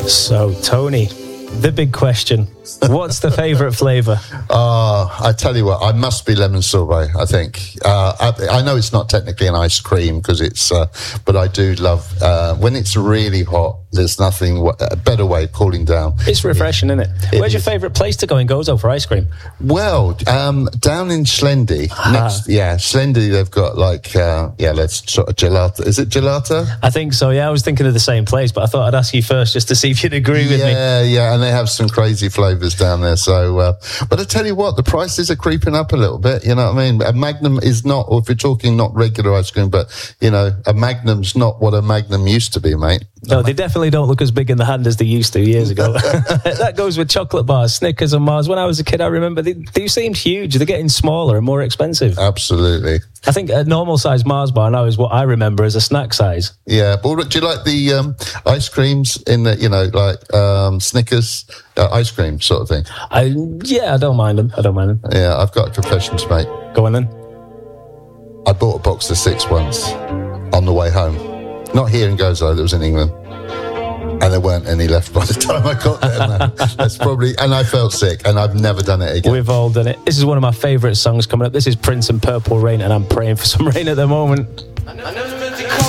So, Tony, the big question. What's the favourite flavour? I tell you what, I must be lemon sorbet, I think. I know it's not technically an ice cream because it's, but I do love, when it's really hot, there's nothing, a better way of cooling down. It's refreshing, isn't it? Where's your favourite place to go in Gozo for ice cream? Well, down in Schlendy. Schlendy, they've got let's sort of gelato. Is it gelato? I think so, yeah. I was thinking of the same place, but I thought I'd ask you first just to see if you'd agree with me. Yeah, and they have some crazy flavours down there. So, but I tell you what, the prices are creeping up a little bit. You know what I mean? A Magnum is not, or if you're talking not regular ice cream, but a Magnum's not what a Magnum used to be, mate. No, they definitely don't look as big in the hand as they used to years ago. That goes with chocolate bars, Snickers and Mars. When I was a kid, I remember they seemed huge. They're getting smaller and more expensive. Absolutely. I think a normal size Mars bar now is what I remember as a snack size. Yeah, but do you like the ice creams in the, Snickers ice cream sort of thing? I don't mind them. Yeah, I've got a confession to make. Go on then. I bought a box of 6 once on the way home. Not here in Gozo, that was in England. And there weren't any left by the time I got there, man. That's probably, and I felt sick, and I've never done it again. We've all done it. This is one of my favourite songs coming up. This is Prince and Purple Rain, and I'm praying for some rain at the moment.